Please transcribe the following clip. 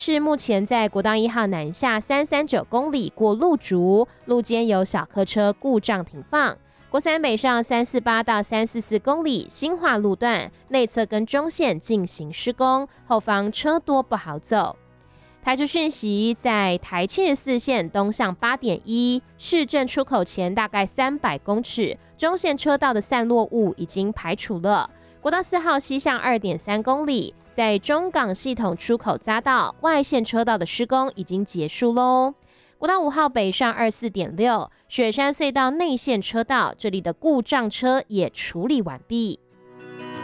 是目前在国道1号南下339公里过路竹，路间有小客车故障停放。国三北上348到344公里新化路段内侧跟中线进行施工，后方车多不好走。排除讯息，在台74线东向8.1市政出口前大概300公尺，中线车道的散落物已经排除了。国道4号西向2.3公里，在中港系统出口匝道外线车道的施工已经结束喽。国道5号北上24.6雪山隧道内线车道，这里的故障车也处理完毕。